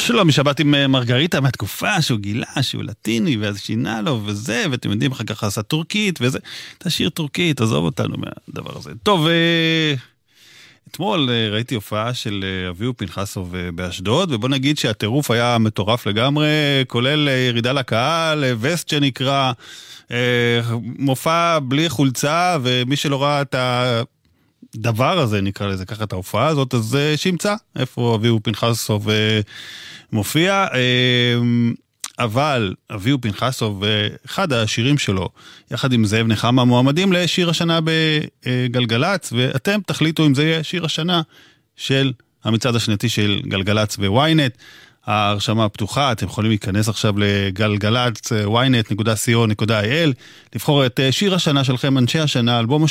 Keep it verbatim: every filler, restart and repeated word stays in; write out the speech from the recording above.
שלום, משבת עם מרגריטה מהתקופה שהוא גילה שהוא לטיני ואז שינה לו וזה, ואתם יודעים אחר כך עשה טורקית וזה, תשאיר טורקית, עזוב אותנו מהדבר הזה. טוב, אתמול ראיתי הופעה של אביהו פנחסוב באשדוד, ובוא נגיד שהטירוף היה מטורף לגמרי, כולל ירידה לקהל, וסט שנקרא, מופע בלי חולצה, ומי שלא ראה את ה... דבר הזה, נקרא לזה ככה את ההופעה הזאת, אז שימצא איפה אביהו פנחסוב מופיע, אבל אביהו פנחסוב, אחד השירים שלו, יחד עם זאב נחמה, מועמדים לשיר השנה בגלגלץ, ואתם תחליטו אם זה יהיה שיר השנה של המצעד השנתי של גלגלץ וויינט, ההרשמה הפתוחה, אתם יכולים להיכנס עכשיו לגלגלץ, וויינט נקודה סי או נקודה איי אל, לבחור את שיר השנה שלכם, אנשי השנה, אלבום